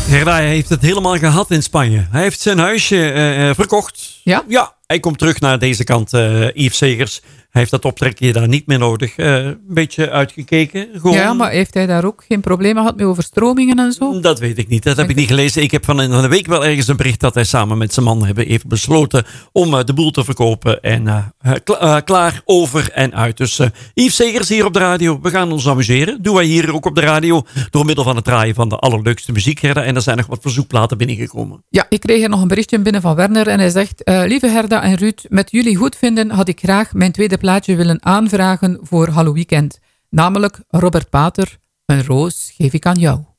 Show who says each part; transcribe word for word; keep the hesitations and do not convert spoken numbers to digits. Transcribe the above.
Speaker 1: Gerda, hij heeft het helemaal gehad in Spanje. Hij heeft zijn huisje uh, verkocht.
Speaker 2: Ja?
Speaker 1: Ja, hij komt terug naar deze kant, uh, Yves Segers. Hij heeft dat optrekje daar niet meer nodig. Uh, een beetje uitgekeken. Gewoon.
Speaker 2: Ja, maar heeft hij daar ook geen problemen gehad met overstromingen en zo?
Speaker 1: Dat weet ik niet. Dat heb ik niet gelezen. Ik heb van een week wel ergens een bericht dat hij samen met zijn man hebben even besloten om uh, de boel te verkopen. En uh, kla- uh, klaar, over en uit. Dus uh, Yves Segers hier op de radio. We gaan ons amuseren. Doen wij hier ook op de radio. Door middel van het draaien van de allerleukste muziek. Gerda. En er zijn nog wat verzoekplaten binnengekomen.
Speaker 2: Ja, ik kreeg hier nog een berichtje binnen van Werner. En hij zegt, uh, lieve Gerda en Ruud, met jullie goedvinden had ik graag mijn tweede plaatje willen aanvragen voor Hallo Weekend. Namelijk Robert Pater, een roos geef ik aan jou.